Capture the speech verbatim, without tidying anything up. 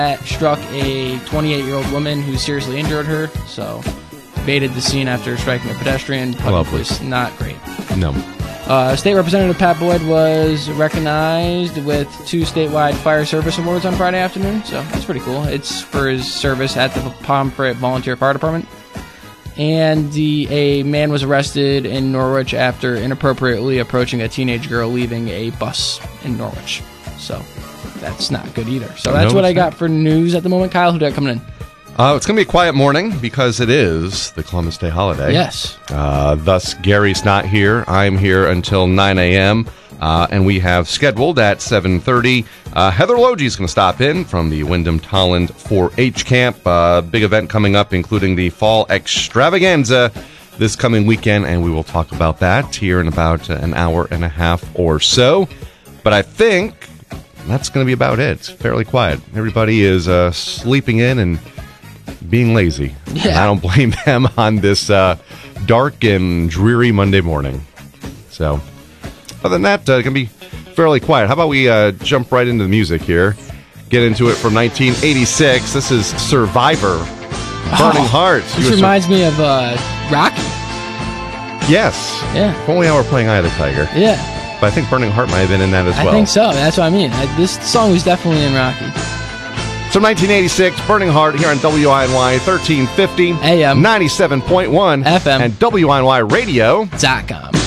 struck a twenty-eight-year-old woman who seriously injured her, so evaded the scene after striking a pedestrian. Lovely. Was not great. No. Uh, State Representative Pat Boyd was recognized with two statewide fire service awards on Friday afternoon, so that's pretty cool. It's for his service at the Pomfret Volunteer Fire Department. And the, a man was arrested in Norwich after inappropriately approaching a teenage girl leaving a bus in Norwich. So that's not good either. So that's No, what I it's got not. for news at the moment. Kyle, who do I got coming in? Uh, it's going to be a quiet morning because it is the Columbus Day holiday. Yes. Uh, thus, Gary's not here. I'm here until nine a.m., uh, and we have scheduled at seven thirty. Uh, Heather Logi's going to stop in from the Wyndham Tolland four H camp. Uh, big event coming up, including the Fall Extravaganza this coming weekend, and we will talk about that here in about an hour and a half or so. But I think that's going to be about it. It's fairly quiet. Everybody is uh, sleeping in and being lazy. Yeah. And I don't blame them on this uh, dark and dreary Monday morning. So, other than that, uh, it can be fairly quiet. How about we uh, jump right into the music here? Get into it from nineteen eighty-six. This is Survivor, Burning Oh, Hearts. This You were reminds me of uh, Rocky. sur- Yes. Yeah. If only I were playing Eye of the Tiger. Yeah. But I think Burning Heart might have been in that as I well. think so. That's what I mean. I, this song was definitely in Rocky. So nineteen eighty-six, Burning Heart here on W I N Y thirteen fifty A M ninety-seven point one F M and W I N Y radio dot com.